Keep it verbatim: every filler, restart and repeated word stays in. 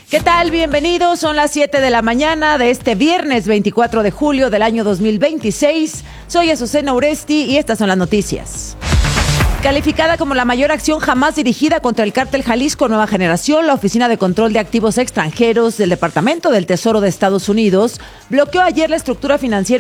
¿Qué tal? Bienvenidos. Son las siete de la mañana de este viernes veinticuatro de julio del año dos mil veintiséis. Soy Azucena Uresti y estas son las noticias. Calificada como la mayor acción jamás dirigida contra el cártel Jalisco Nueva Generación, la Oficina de Control de Activos Extranjeros del Departamento del Tesoro de Estados Unidos bloqueó ayer la estructura financiera